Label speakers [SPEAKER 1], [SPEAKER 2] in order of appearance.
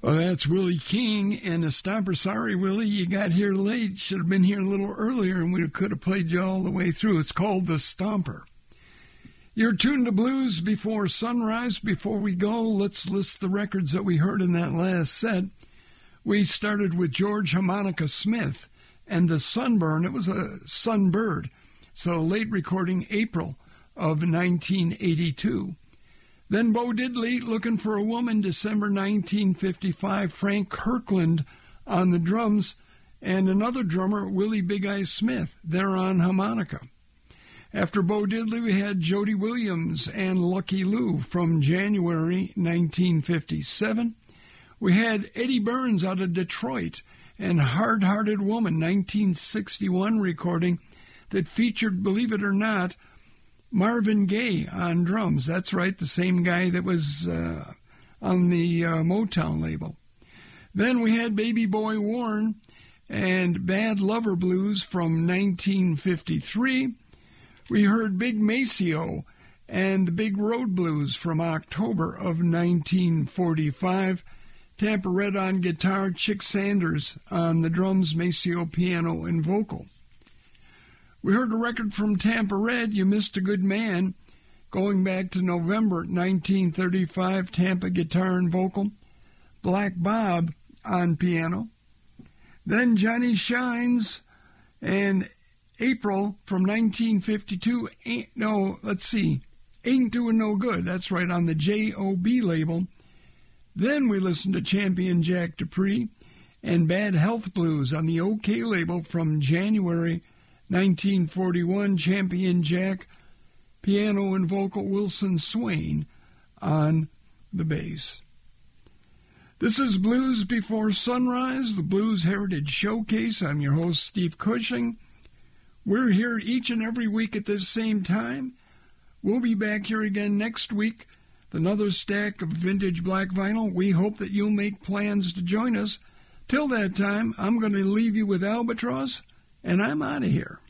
[SPEAKER 1] Oh, that's Willie King and the Stomper. Sorry, Willie, you got here late. Should have been here a little earlier, and we could have played you all the way through. It's called The Stomper. You're tuned to Blues Before Sunrise. Before we go, let's list the records that we heard in that last set. We started with George Harmonica Smith and The Sunburn. It was a Sunbird, so late recording April of 1982. Then Bo Diddley, Looking for a Woman, December 1955. Frank Kirkland on the drums, and another drummer, Willie Big Eye Smith, there on harmonica. After Bo Diddley, we had Jody Williams and Lucky Lou from January 1957. We had Eddie Burns out of Detroit and Hard-Hearted Woman, 1961 recording that featured, believe it or not, Marvin Gaye on drums. That's right, the same guy that was on the Motown label. Then we had Baby Boy Warren and Bad Lover Blues from 1953. We heard Big Maceo and the Big Road Blues from October of 1945. Tampa Red on guitar, Chick Sanders on the drums, Maceo piano and vocal. We heard a record from Tampa Red, You Missed a Good Man, going back to November 1935, Tampa guitar and vocal, Black Bob on piano. Then Johnny Shines and April from 1952, Ain't Doing No Good. That's right, on the J.O.B. label. Then we listened to Champion Jack Dupree and Bad Health Blues on the OK label from January 1941. Champion Jack, piano and vocal, Wilson Swain on the bass. This is Blues Before Sunrise, the Blues Heritage Showcase. I'm your host, Steve Cushing. We're here each and every week at this same time. We'll be back here again next week with another stack of vintage black vinyl. We hope that you'll make plans to join us. Till that time, I'm going to leave you with Albatross, and I'm out of here.